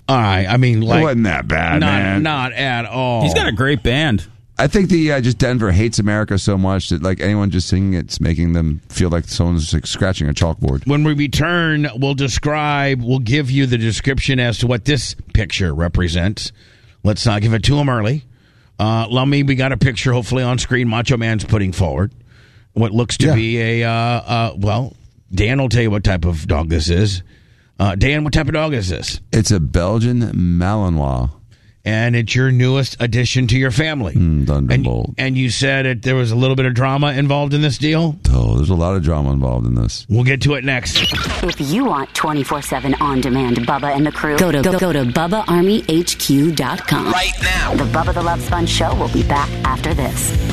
All right. I mean, like, it wasn't that bad, man. Not at all. He's got a great band. I think the just Denver hates America so much that like anyone just singing it's making them feel like someone's like, scratching a chalkboard. When we return, we'll give you the description as to what this picture represents. Let's not give it to him early. We got a picture hopefully on screen Macho Man's putting forward. What looks to be Dan will tell you what type of dog this is. Dan, what type of dog is this? It's a Belgian Malinois. And it's your newest addition to your family. Thunderbolt. And you said there was a little bit of drama involved in this deal? Oh, there's a lot of drama involved in this. We'll get to it next. If you want 24/7 on-demand Bubba and the crew, go to BubbaArmyHQ.com. Right now. The Bubba the Love Sponge Show will be back after this.